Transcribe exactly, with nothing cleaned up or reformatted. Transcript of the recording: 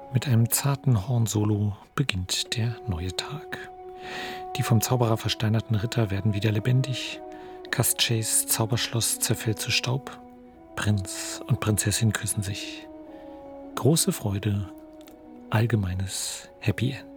Mit einem zarten Hornsolo beginnt der neue Tag. Die vom Zauberer versteinerten Ritter werden wieder lebendig. Castshays Zauberschloss zerfällt zu Staub. Prinz und Prinzessin küssen sich. Große Freude, allgemeines Happy End.